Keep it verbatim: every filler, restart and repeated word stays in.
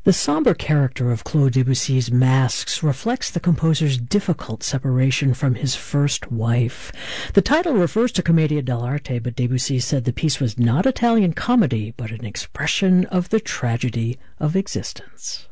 The somber character of Claude Debussy's Masks reflects the composer's difficult separation from his first wife. The title refers to Commedia dell'arte, but Debussy said the piece was not Italian comedy, but an expression of the tragedy of existence.